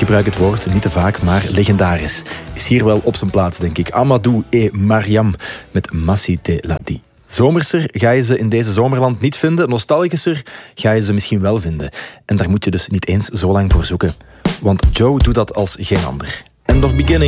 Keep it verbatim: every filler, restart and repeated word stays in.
gebruik het woord niet te vaak, maar legendarisch. Is hier wel op zijn plaats, denk ik. Amadou et Mariam met Massi te Ladi. Zomerser ga je ze in deze zomerland niet vinden. Nostalgischer ga je ze misschien wel vinden. En daar moet je dus niet eens zo lang voor zoeken. Want Joe doet dat als geen ander. End of beginning.